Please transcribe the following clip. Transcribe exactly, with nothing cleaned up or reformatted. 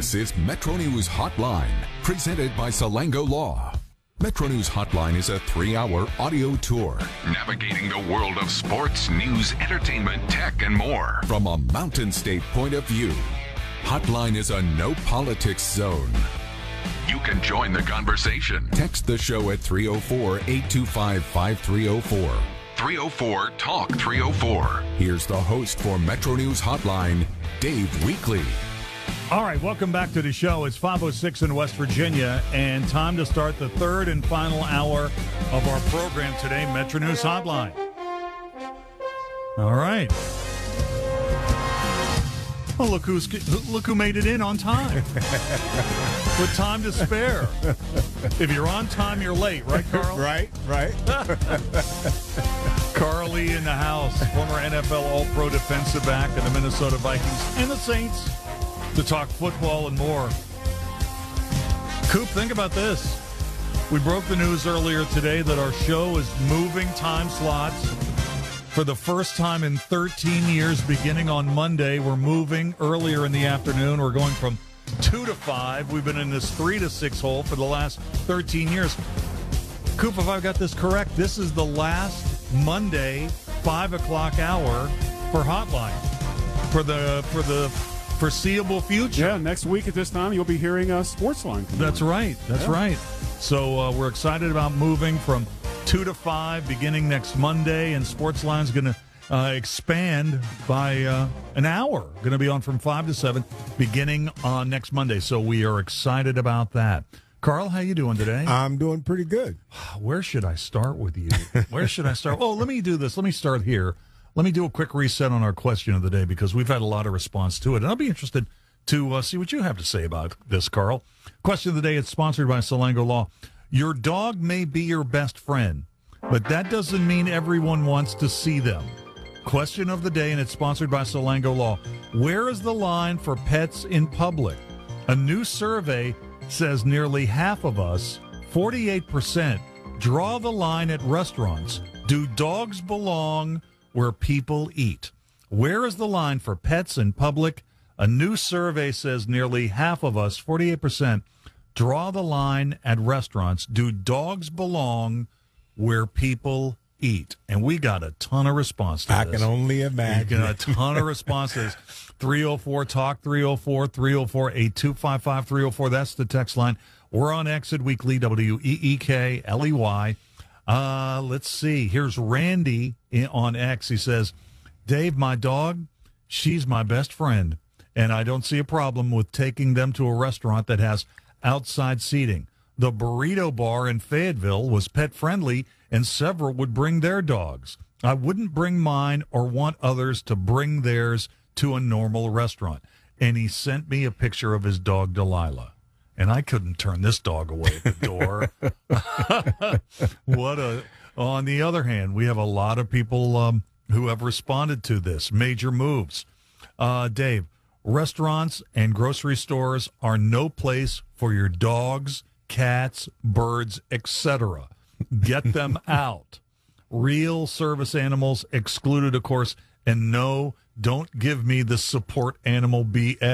This is Metro News Hotline, presented by Salango Law. Metro News Hotline is a three-hour audio tour navigating the world of sports, news, entertainment, tech, and more from a Mountain State point of view. Hotline is a no-politics zone. You can join the conversation. Text the show at three oh four, eight two five, five three oh four. three oh four, talk three oh four. Here's the host for Metro News Hotline, Dave Weekley. All right, welcome back to the show. It's five oh six in West Virginia, and time to start the third and final hour of our program today, Metro News Hotline. All right. Well, look who's look who made it in on time. With time to spare. If you're on time, you're late, right, Carl? Right, right. Carly in the house, former N F L All-Pro defensive back of the Minnesota Vikings and the Saints, to talk football and more. Coop, think about this. We broke the news earlier today that our show is moving time slots. For the first time in thirteen years, beginning on Monday, we're moving earlier in the afternoon. We're going from two to five. We've been in this three to six hole for the last thirteen years. Coop, if I've got this correct, this is the last Monday five o'clock hour for Hotline for the for the foreseeable future. Yeah, next week at this time, you'll be hearing uh, Sportsline. That's on. right. That's yeah. right. So uh, we're excited about moving from two to five beginning next Monday, and Sportsline's going to uh, expand by uh, an hour. Going to be on from five to seven beginning on next Monday. So we are excited about that. Carl, how you doing today? I'm doing pretty good. Where should I start with you? Where should I start? Oh, let me do this. Let me start here. Let me do a quick reset on our question of the day, because we've had a lot of response to it. And I'll be interested to uh, see what you have to say about this, Carl. Question of the day, it's sponsored by Salango Law. Your dog may be your best friend, but that doesn't mean everyone wants to see them. Question of the day, and it's sponsored by Salango Law. Where is the line for pets in public? A new survey says nearly half of us, forty-eight percent, draw the line at restaurants. Do dogs belong where people eat? Where is the line for pets in public? A new survey says nearly half of us, forty-eight percent, draw the line at restaurants. Do dogs belong where people eat? And we got a ton of response to I this. can only imagine. We got a ton of responses. three oh four talk, three oh four, three oh four, eight two five five, three oh four. That's the text line. We're on Exit Weekly, W E E K L E Y. Uh, let's see. Here's Randy in, on X. He says, Dave, my dog, she's my best friend, and I don't see a problem with taking them to a restaurant that has outside seating. The burrito bar in Fayetteville was pet-friendly, and several would bring their dogs. I wouldn't bring mine or want others to bring theirs to a normal restaurant. And he sent me a picture of his dog, Delilah. And I couldn't turn this dog away at the door. What a... On the other hand, we have a lot of people um, who have responded to this. Major moves. Uh, Dave, restaurants and grocery stores are no place for your dogs, cats, birds, et cetera. Get them out. Real service animals excluded, of course. And no, don't give me the support animal B S.